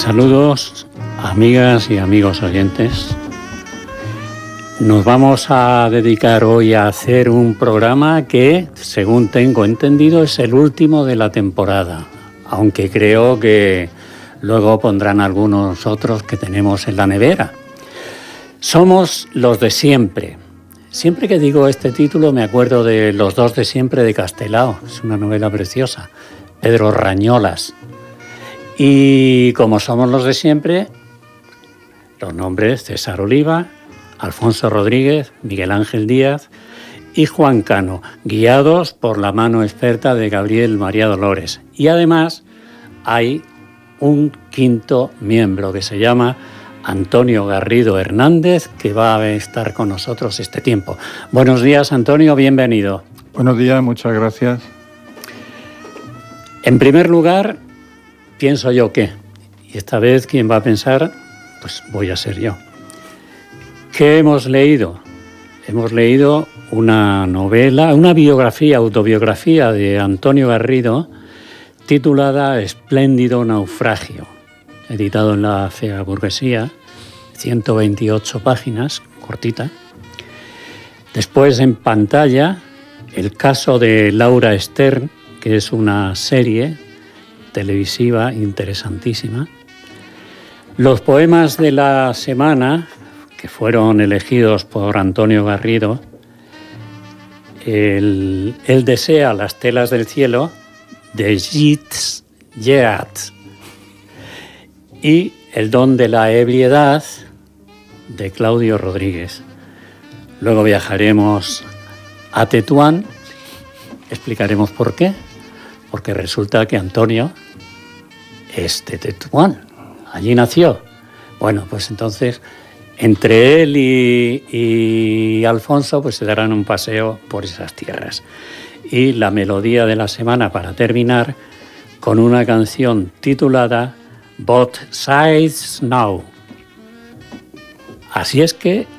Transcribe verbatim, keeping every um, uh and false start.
Saludos, amigas y amigos oyentes. Nos vamos a dedicar hoy a hacer un programa que, según tengo entendido, es el último de la temporada, aunque creo que luego pondrán algunos otros que tenemos en la nevera. Somos los de siempre. Siempre que digo este título me acuerdo de Los dos de siempre de Castelao, es una novela preciosa, Pedro Rañolas. Y como somos los de siempre, los nombres César Oliva, Alfonso Rodríguez, Miguel Ángel Díaz y Juan Cano, guiados por la mano experta de Gabriel María Dolores. Y además hay un quinto miembro que se llama Antonio Garrido Hernández, que va a estar con nosotros este tiempo. Buenos días, Antonio, bienvenido. Buenos días, muchas gracias. En primer lugar, pienso yo que, y esta vez quien va a pensar, pues voy a ser yo. ¿Qué hemos leído? Hemos leído una novela, una biografía, autobiografía de Antonio Garrido, titulada Espléndido naufragio, editado en la Fea Burguesía, ciento veintiocho páginas, cortita. Después en pantalla, el caso de Laura Stern, que es una serie televisiva interesantísima. Los poemas de la semana, que fueron elegidos por Antonio Garrido, el, Él desea las telas del cielo, de Yeats Yeats, y El don de la ebriedad, de Claudio Rodríguez. Luego viajaremos a Tetuán, explicaremos por qué, porque resulta que Antonio es de Tetuán, allí nació. Bueno, pues entonces, entre él y, y Alfonso, pues se darán un paseo por esas tierras. Y la melodía de la semana para terminar con una canción titulada Both Sides Now. Así es que